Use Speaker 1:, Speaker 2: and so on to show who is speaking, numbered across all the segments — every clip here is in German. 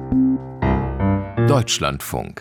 Speaker 1: Deutschlandfunk.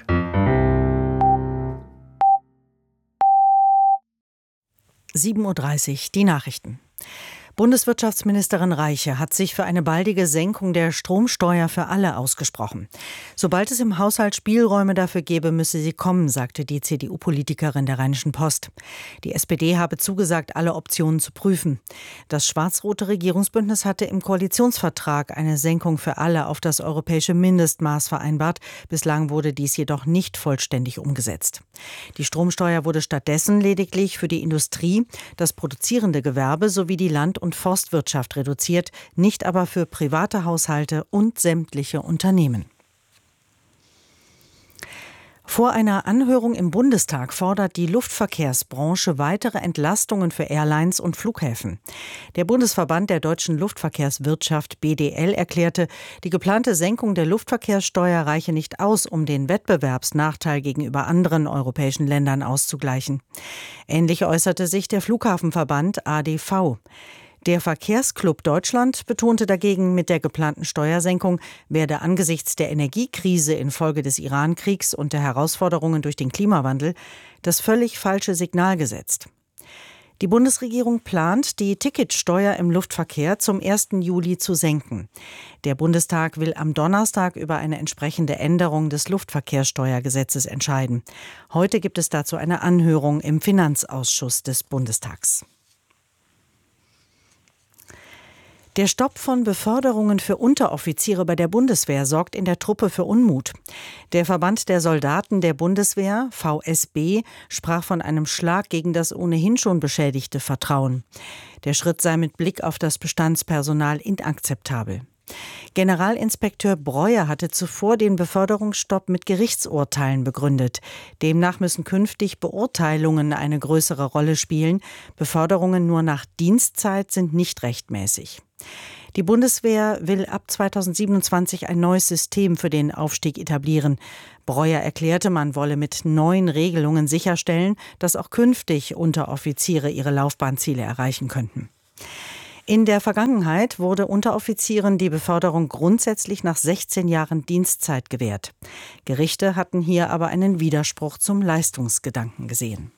Speaker 2: (7:30 Uhr), die Nachrichten. Bundeswirtschaftsministerin Reiche hat sich für eine baldige Senkung der Stromsteuer für alle ausgesprochen. Sobald es im Haushalt Spielräume dafür gäbe, müsse sie kommen, sagte die CDU-Politikerin der Rheinischen Post. Die SPD habe zugesagt, alle Optionen zu prüfen. Das schwarz-rote Regierungsbündnis hatte im Koalitionsvertrag eine Senkung für alle auf das europäische Mindestmaß vereinbart. Bislang wurde dies jedoch nicht vollständig umgesetzt. Die Stromsteuer wurde stattdessen lediglich für die Industrie, das produzierende Gewerbe sowie die Land- und Forstwirtschaft reduziert, nicht aber für private Haushalte und sämtliche Unternehmen. Vor einer Anhörung im Bundestag fordert die Luftverkehrsbranche weitere Entlastungen für Airlines und Flughäfen. Der Bundesverband der deutschen Luftverkehrswirtschaft BDL erklärte, die geplante Senkung der Luftverkehrssteuer reiche nicht aus, um den Wettbewerbsnachteil gegenüber anderen europäischen Ländern auszugleichen. Ähnlich äußerte sich der Flughafenverband ADV. Der Verkehrsclub Deutschland betonte dagegen, mit der geplanten Steuersenkung werde angesichts der Energiekrise infolge des Iran-Kriegs und der Herausforderungen durch den Klimawandel das völlig falsche Signal gesetzt. Die Bundesregierung plant, die Ticketsteuer im Luftverkehr zum 1. Juli zu senken. Der Bundestag will am Donnerstag über eine entsprechende Änderung des Luftverkehrssteuergesetzes entscheiden. Heute gibt es dazu eine Anhörung im Finanzausschuss des Bundestags. Der Stopp von Beförderungen für Unteroffiziere bei der Bundeswehr sorgt in der Truppe für Unmut. Der Verband der Soldaten der Bundeswehr, VSB, sprach von einem Schlag gegen das ohnehin schon beschädigte Vertrauen. Der Schritt sei mit Blick auf das Bestandspersonal inakzeptabel. Generalinspekteur Breuer hatte zuvor den Beförderungsstopp mit Gerichtsurteilen begründet. Demnach müssen künftig Beurteilungen eine größere Rolle spielen. Beförderungen nur nach Dienstzeit sind nicht rechtmäßig. Die Bundeswehr will ab 2027 ein neues System für den Aufstieg etablieren. Breuer erklärte, man wolle mit neuen Regelungen sicherstellen, dass auch künftig Unteroffiziere ihre Laufbahnziele erreichen könnten. In der Vergangenheit wurde Unteroffizieren die Beförderung grundsätzlich nach 16 Jahren Dienstzeit gewährt. Gerichte hatten hier aber einen Widerspruch zum Leistungsgedanken gesehen.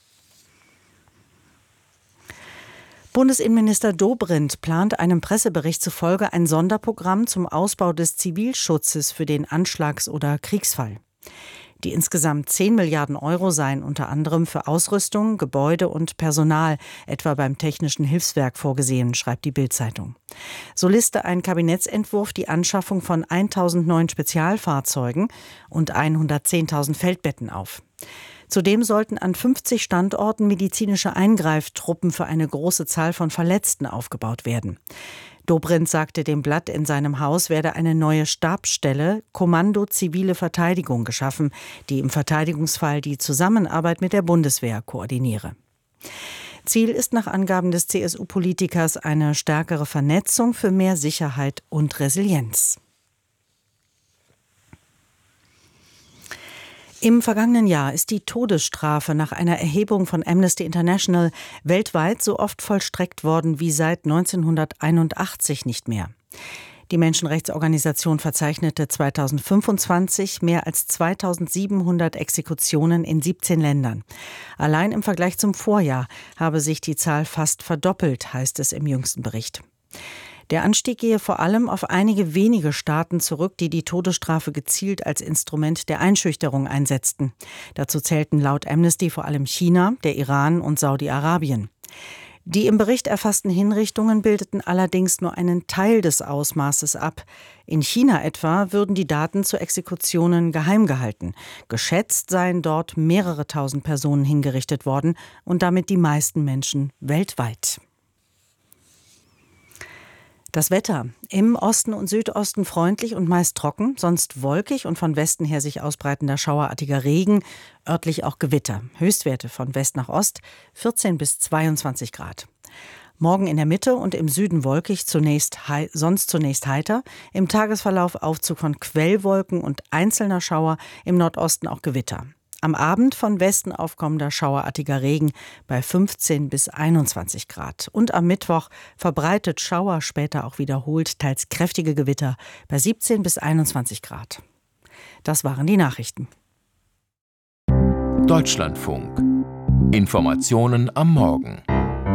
Speaker 2: Bundesinnenminister Dobrindt plant einem Pressebericht zufolge ein Sonderprogramm zum Ausbau des Zivilschutzes für den Anschlags- oder Kriegsfall. Die insgesamt 10 Milliarden Euro seien unter anderem für Ausrüstung, Gebäude und Personal, etwa beim Technischen Hilfswerk, vorgesehen, schreibt die Bild-Zeitung. So liste ein Kabinettsentwurf die Anschaffung von 1.000 neuen Spezialfahrzeugen und 110.000 Feldbetten auf. Zudem sollten an 50 Standorten medizinische Eingreiftruppen für eine große Zahl von Verletzten aufgebaut werden. Dobrindt sagte dem Blatt, in seinem Haus werde eine neue Stabsstelle Kommando Zivile Verteidigung geschaffen, die im Verteidigungsfall die Zusammenarbeit mit der Bundeswehr koordiniere. Ziel ist nach Angaben des CSU-Politikers eine stärkere Vernetzung für mehr Sicherheit und Resilienz. Im vergangenen Jahr ist die Todesstrafe nach einer Erhebung von Amnesty International weltweit so oft vollstreckt worden wie seit 1981 nicht mehr. Die Menschenrechtsorganisation verzeichnete 2025 mehr als 2700 Exekutionen in 17 Ländern. Allein im Vergleich zum Vorjahr habe sich die Zahl fast verdoppelt, heißt es im jüngsten Bericht. Der Anstieg gehe vor allem auf einige wenige Staaten zurück, die die Todesstrafe gezielt als Instrument der Einschüchterung einsetzten. Dazu zählten laut Amnesty vor allem China, der Iran und Saudi-Arabien. Die im Bericht erfassten Hinrichtungen bildeten allerdings nur einen Teil des Ausmaßes ab. In China etwa würden die Daten zu Exekutionen geheim gehalten. Geschätzt seien dort mehrere tausend Personen hingerichtet worden und damit die meisten Menschen weltweit. Das Wetter. Im Osten und Südosten freundlich und meist trocken, sonst wolkig und von Westen her sich ausbreitender schauerartiger Regen, örtlich auch Gewitter. Höchstwerte von West nach Ost 14 bis 22 Grad. Morgen in der Mitte und im Süden wolkig, sonst zunächst heiter. Im Tagesverlauf Aufzug von Quellwolken und einzelner Schauer, im Nordosten auch Gewitter. Am Abend von Westen aufkommender schauerartiger Regen bei 15 bis 21 Grad. Und am Mittwoch verbreitet Schauer, später auch wiederholt, teils kräftige Gewitter bei 17 bis 21 Grad. Das waren die Nachrichten.
Speaker 1: Deutschlandfunk. Informationen am Morgen.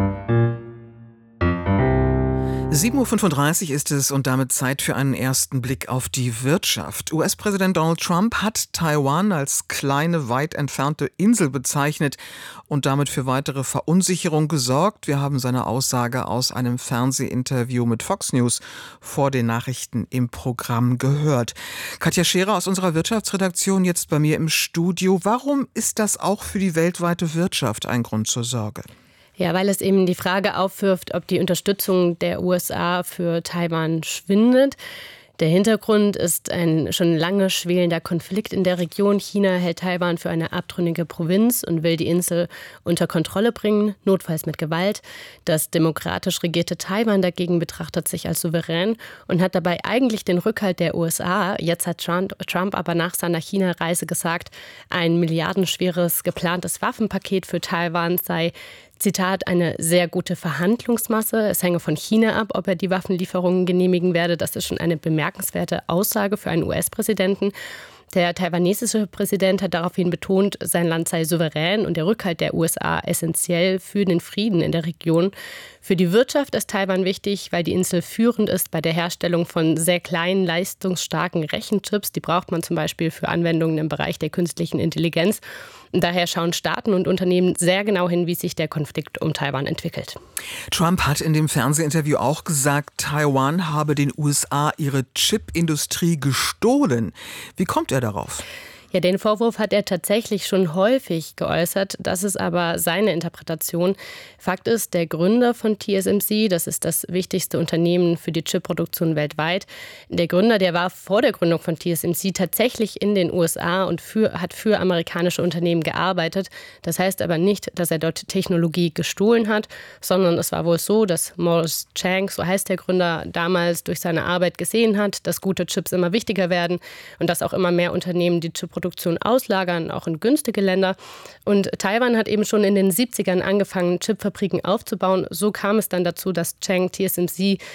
Speaker 3: 7:35 Uhr ist es und damit Zeit für einen ersten Blick auf die Wirtschaft. US-Präsident Donald Trump hat Taiwan als kleine, weit entfernte Insel bezeichnet und damit für weitere Verunsicherung gesorgt. Wir haben seine Aussage aus einem Fernsehinterview mit Fox News vor den Nachrichten im Programm gehört. Katja Scherer aus unserer Wirtschaftsredaktion jetzt bei mir im Studio. Warum ist das auch für die weltweite Wirtschaft ein Grund zur Sorge?
Speaker 4: Ja, weil es eben die Frage aufwirft, ob die Unterstützung der USA für Taiwan schwindet. Der Hintergrund ist ein schon lange schwelender Konflikt in der Region. China hält Taiwan für eine abtrünnige Provinz und will die Insel unter Kontrolle bringen, notfalls mit Gewalt. Das demokratisch regierte Taiwan dagegen betrachtet sich als souverän und hat dabei eigentlich den Rückhalt der USA. Jetzt hat Trump aber nach seiner China-Reise gesagt, ein milliardenschweres geplantes Waffenpaket für Taiwan sei, Zitat, eine sehr gute Verhandlungsmasse. Es hänge von China ab, ob er die Waffenlieferungen genehmigen werde. Das ist schon eine bemerkenswerte Aussage für einen US-Präsidenten. Der taiwanesische Präsident hat daraufhin betont, sein Land sei souverän und der Rückhalt der USA essentiell für den Frieden in der Region. Für die Wirtschaft ist Taiwan wichtig, weil die Insel führend ist bei der Herstellung von sehr kleinen, leistungsstarken Rechenchips. Die braucht man zum Beispiel für Anwendungen im Bereich der künstlichen Intelligenz. Und daher schauen Staaten und Unternehmen sehr genau hin, wie sich der Konflikt um Taiwan entwickelt.
Speaker 3: Trump hat in dem Fernsehinterview auch gesagt, Taiwan habe den USA ihre Chipindustrie gestohlen. Wie kommt er darauf?
Speaker 4: Ja, den Vorwurf hat er tatsächlich schon häufig geäußert. Das ist aber seine Interpretation. Fakt ist, der Gründer von TSMC, das ist das wichtigste Unternehmen für die Chipproduktion weltweit, der Gründer, der war vor der Gründung von TSMC tatsächlich in den USA und hat für amerikanische Unternehmen gearbeitet. Das heißt aber nicht, dass er dort Technologie gestohlen hat, sondern es war wohl so, dass Morris Chang, so heißt der Gründer, damals durch seine Arbeit gesehen hat, dass gute Chips immer wichtiger werden und dass auch immer mehr Unternehmen die Chipproduktion auslagern, auch in günstige Länder. Und Taiwan hat eben schon in den 70ern angefangen, Chipfabriken aufzubauen. So kam es dann dazu, dass Chang TSMC